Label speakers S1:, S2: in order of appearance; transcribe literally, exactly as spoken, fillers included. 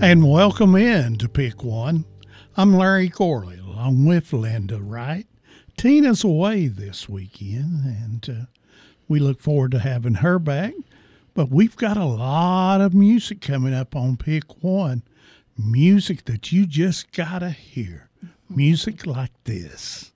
S1: And welcome in to Pick One. I'm Larry Corley, along with Linda Wright. Tina's away this weekend, and uh, we look forward to having her back. But we've got a lot of music coming up on Pick One. Music that you just gotta hear. Music like this.